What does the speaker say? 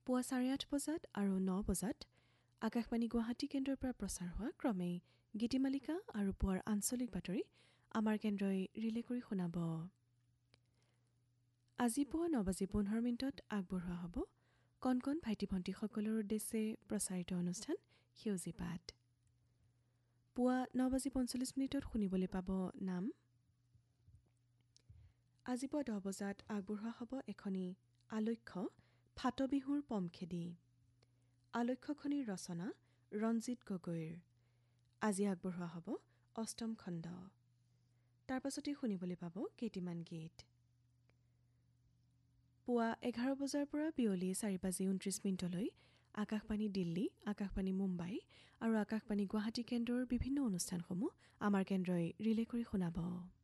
পুৱা 8:30 বজাত আৰু 9 বজাত আকাশবাণী গুৱাহাটী কেন্দ্ৰৰ পৰা প্ৰচাৰ হোৱা ক্ৰমেই গীতিমালিকা আৰু পুৱাৰ আঞ্চলিক বাতৰি আমাৰ কেন্দ্ৰই ৰিলে কৰি শুনাব। আজি পুৱা 9:15 আগবঢ়োৱা হ'ব কণ কণ ভাইটি ভণ্টিসকলৰ উদ্দেশ্যে প্ৰচাৰিত অনুষ্ঠান সেউজী পাত। পুৱা 9:45 শুনিবলৈ পাব নাম। আজি পুৱা 10 বজাত আগবঢ়োৱা হ'ব এখনি আলক্ষ্য ফাটবিহুৰ পমখেদি। আলক্ষ্যখনিৰ ৰচনা ৰঞ্জিত গগৈৰ। আজি আগবঢ়োৱা হ'ব অষ্টম খণ্ড। তাৰ পাছতে শুনিবলৈ পাব কেইটিমান গীত। পুৱা 11 বজাৰ পৰা বিয়লি 4:29 আকাশবাণী দিল্লী, আকাশবাণী মুম্বাই আৰু আকাশবাণী গুৱাহাটী কেন্দ্ৰৰ বিভিন্ন অনুষ্ঠানসমূহ আমাৰ কেন্দ্ৰই ৰিলে কৰি শুনাব।